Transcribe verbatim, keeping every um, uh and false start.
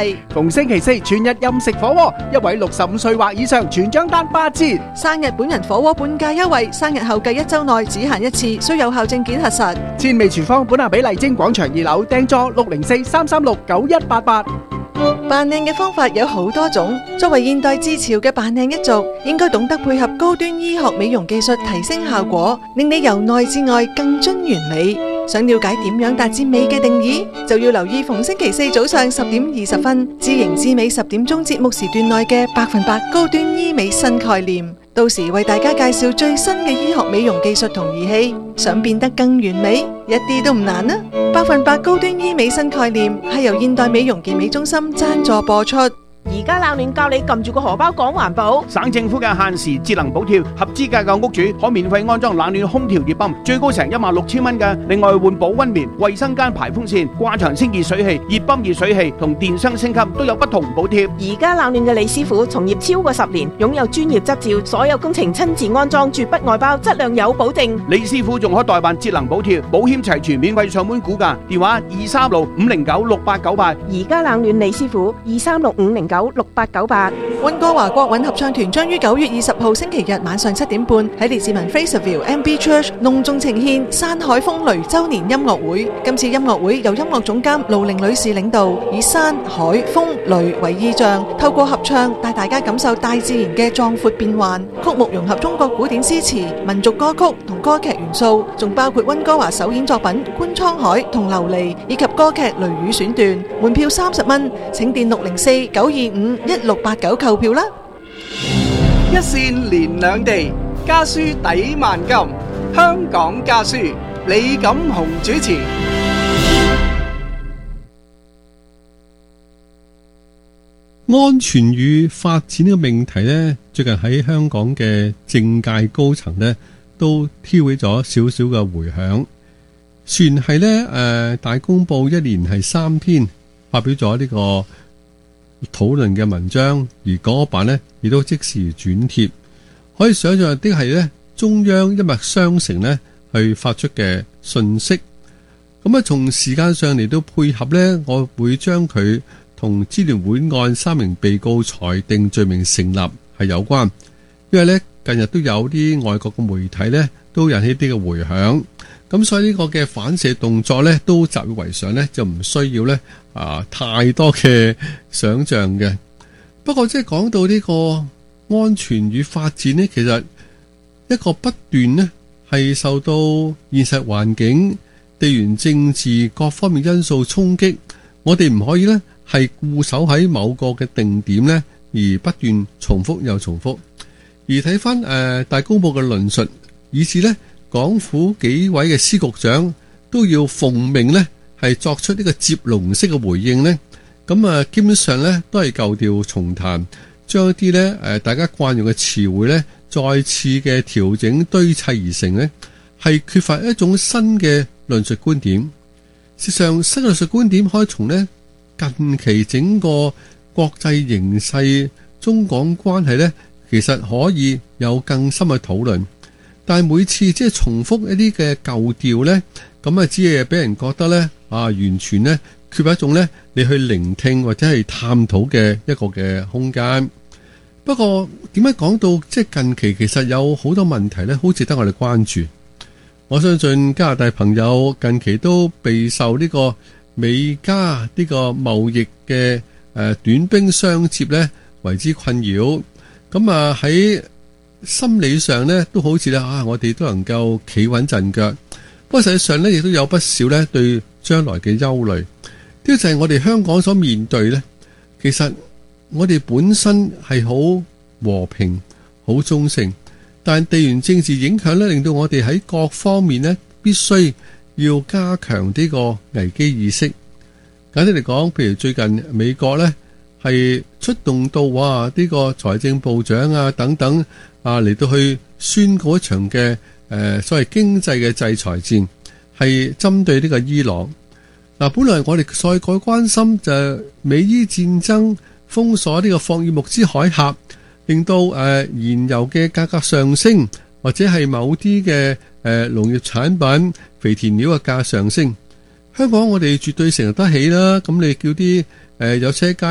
惠。 逢星期四全日任食火鍋，一位六十五歲或以上全張單八折。 生日本人火鍋半價優惠，生日後計一周內只限一次，需有效證件核實。 千味廚房本下比麗晶廣場二樓訂座六零四三三六九一八八。 扮靚嘅方法有好多種，作為現代自潮嘅扮靚一族，應該懂得配合高端醫學美容技術提升效果，令你由內至外更臻完美。想了解點樣達至美嘅定義，就要留意逢星期四早上十點二十分，知型知美十點鐘節目時段內嘅百分百高端醫美新概念。到時為大家介紹最新嘅醫學美容技術同儀器，想變得更完美，一啲都唔難啊！百分百高端醫美新概念係由現代美容健美中心贊助播出。 而家冷暖教你撳住個荷包講環保。 省政府嘅限時節能補貼，合資格嘅屋主可免費安裝冷暖空調熱泵，最高成一萬六千蚊嘅。另外換保溫棉、衛生間排風扇、掛牆清熱水器、熱泵熱水器同電箱升級都有不同補貼。 而家冷暖嘅李師傅從業超過十年，擁有專業執照，所有工程親自安裝，絕不外包，質量有保證。 李師傅仲可代辦節能補貼，保險齊全，免費上門估價，電話二三六五零九六八九八。 而家冷暖李師傅二三六五零九六八九八。 溫哥華國韻合唱團將於九月二十號星期日晚上七點半喺列治文 Fraserville M B Church 隆重呈獻山海風雷周年音樂會。今次音樂會由音樂總監盧玲女士領導，以山海風雷為意象，透過合唱帶大家感受大自然嘅壯闊變幻。曲目融合中國古典詩詞、民族歌曲同歌劇元素，仲包括溫哥華首演作品《觀滄海》同《琉璃》，以及歌劇《雷雨》選段。門票三十蚊，請電六零四九二五一六八九購票啦。 一線連兩地，家書抵萬金。香港家書，李錦雄主持。 安全與發展呢個命題呢，最近喺香港嘅政界高層呢都挑起咗少少嘅回響。算係呢，誒、呃，大公報一連係三篇發表咗呢個討論嘅文章，而嗰版呢亦都即時轉貼。可以想象啲係呢中央一脈相承呢去發出嘅信息。咁啊，從時間上嚟到配合呢，我會將佢同支聯會案三名被告裁定罪名成立係有關，因為呢近日都有啲外國嘅媒體呢都引起啲嘅回響。咁所以呢個嘅反射動作呢都習以為常呢，就唔需要呢啊太多嘅想象嘅。不過即係講到呢個安全與發展呢，其實一個不斷呢係受到現實環境、地緣政治各方面因素衝擊，我哋唔可以呢係固守喺某個嘅定點呢，而不斷重複又重複。而睇翻誒大公報嘅論述，以至呢港府幾位嘅司局長都要奉命呢係作出呢個接龍式嘅回應呢。咁啊基本上呢都係舊調重彈，將一啲呢誒大家慣用嘅詞彙呢再次嘅調整堆砌而成呢，係缺乏一種新嘅論述觀點。事實上，新論述觀點可以從呢近期整個國際形勢、中港關係呢，其實可以有更深嘅討論。但係每次即係重複一啲嘅舊調呢，咁啊只係俾人覺得呢，啊完全呢缺乏一種呢你去聆聽或者係探討嘅一個嘅空間。不過點解講到即係近期其實有好多問題呢，好值得我哋關注。我相信加拿大朋友近期都備受呢個美加呢個貿易嘅誒短兵相接呢為之困擾。咁啊喺心理上呢都好似咧啊，我哋都能夠企穩陣腳。不過實際上呢，亦都有不少呢對將來嘅憂慮。呢個就係我哋香港所面對呢。其實我哋本身係好和平、好中性，但地緣政治影響呢，令到我哋喺各方面呢必須要加強呢個危機意識。簡單嚟講，譬如最近美國呢係出動到哇呢個財政部長啊等等啊嚟到去宣告一場嘅誒所謂經濟嘅制裁戰，係針對呢個伊朗。嗱，本來我哋再改關心就係美伊戰爭封鎖呢個霍爾木茲海峽，令到誒燃油嘅價格上升，或者係某啲嘅誒農業產品、肥田料嘅價上升。香港我哋絕對承受得起啦，咁你叫啲誒有車街